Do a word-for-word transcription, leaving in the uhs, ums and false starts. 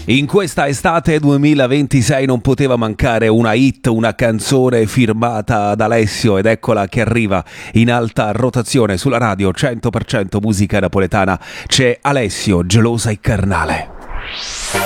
In questa estate duemilaventisei non poteva mancare una hit, una canzone firmata da Alessio, ed eccola che arriva in alta rotazione sulla radio cento per cento musica napoletana. C'è Alessio, Gelosa e Carnale.